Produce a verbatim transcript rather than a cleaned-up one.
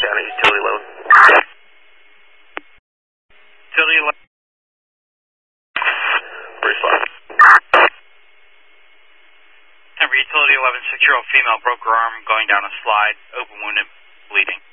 down at utility level. Utility level. Brief five. Utility eleven, six-year-old female broke her arm going down a slide, open wounded, bleeding.